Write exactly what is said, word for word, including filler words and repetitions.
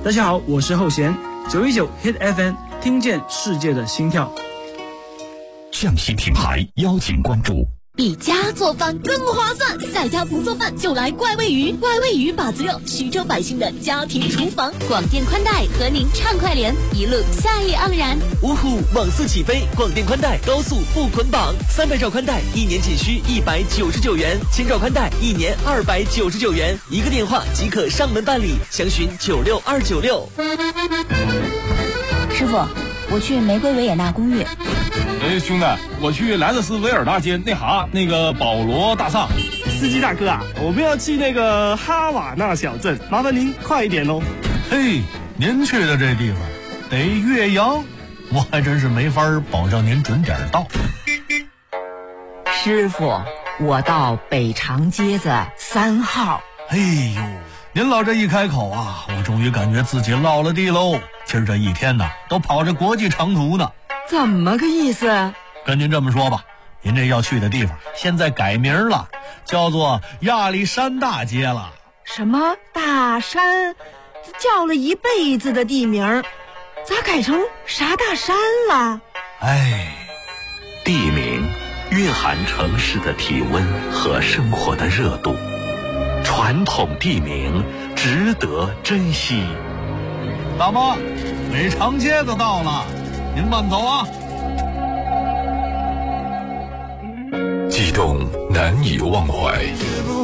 大家好，我是后弦，九一九 Hit F M， 听见世界的心跳。 匠心品牌邀请关注。 比家做饭更划算，在家不做饭就来怪味鱼。怪味鱼把子肉，徐州百姓的家庭厨房。广电宽带和您畅快联，一路夏意盎然。 芜湖网速起飞，广电宽带高速不捆绑，三百兆宽带一年仅需一百九十九元，千兆宽带一年二百九十九元，一个电话即可上门办理，详询九六二九六。 师傅，我去玫瑰维也纳公寓。 哎，兄弟，我去莱特斯维尔大街那哈那个保罗大厦。 司机大哥啊，我们要去那个哈瓦那小镇，麻烦您快一点哦。 嘿，您去的这地方得岳阳，我还真是没法保证您准点到。 师傅，我到北长街子三号。 哎呦，您老这一开口啊，我终于感觉自己落了地喽。今儿这一天呢，都跑着国际长途呢。 怎么个意思？ 跟您这么说吧，您这要去的地方现在改名了，叫做亚历山大街了。 什么大山？叫了一辈子的地名，咋改成啥大山了？ 哎， 地名蕴含城市的体温和生活的热度，传统地名值得珍惜。 大妈，北长街子到了，您慢走啊。 激动难以忘怀，